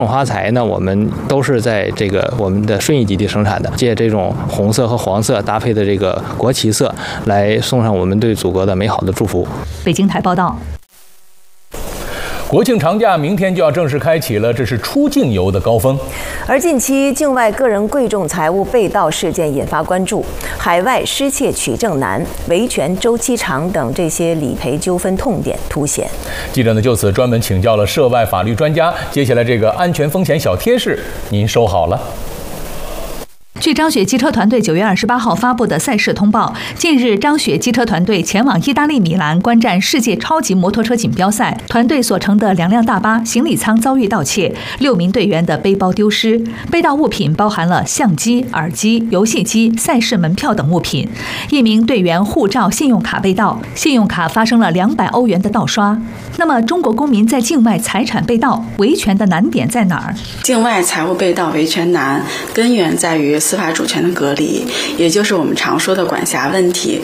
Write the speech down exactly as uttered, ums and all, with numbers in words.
花材呢，我们都是在这个我们的顺义基地生产的，借这种红色和黄色搭配的这个国旗色，来送上我们对祖国的美好的祝福。 北京台报道。 国庆长假明天就要正式开启了，这是出境游的高峰。 而近期境外个人贵重财物被盗事件引发关注，海外失窃取证难、维权周期长等这些理赔纠纷痛点凸显。 记者呢就此专门请教了涉外法律专家，接下来这个安全风险小贴士，您收好了。 据张雪机车团队九月二十八号发布的赛事通报，近日张雪机车团队前往意大利米兰观战世界超级摩托车锦标赛，团队所乘的两辆大巴行李舱遭遇盗窃，六名队员的背包丢失，被盗物品包含了相机、耳机、游戏机、赛事门票等物品。一名队员护照、信用卡被盗，信用卡发生了两百欧元的盗刷。那么，中国公民在境外财产被盗，维权的难点在哪儿？ 境外财物被盗维权难，根源在于司法主权的隔离，也就是我们常说的管辖问题。